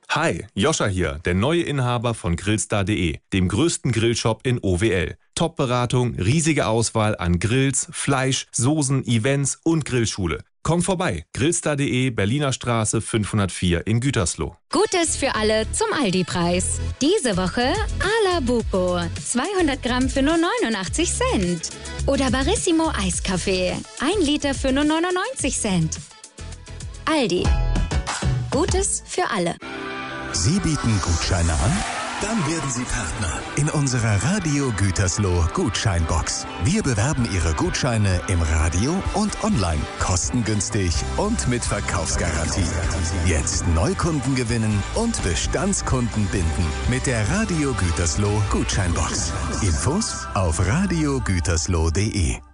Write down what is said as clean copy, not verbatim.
Hi, Joscha hier, der neue Inhaber von Grillstar.de, dem größten Grillshop in OWL. Top-Beratung, riesige Auswahl an Grills, Fleisch, Soßen, Events und Grillschule. Komm vorbei, Grillstar.de, Berliner Straße 504 in Gütersloh. Gutes für alle zum Aldi-Preis. Diese Woche Ala Buco, 200 Gramm für nur 89 Cent. Oder Barissimo Eiskaffee, 1 Liter für nur 99 Cent. Aldi. Gutes für alle. Sie bieten Gutscheine an? Dann werden Sie Partner in unserer Radio Gütersloh Gutscheinbox. Wir bewerben Ihre Gutscheine im Radio und online, kostengünstig und mit Verkaufsgarantie. Jetzt Neukunden gewinnen und Bestandskunden binden mit der Radio Gütersloh Gutscheinbox. Infos auf radiogütersloh.de.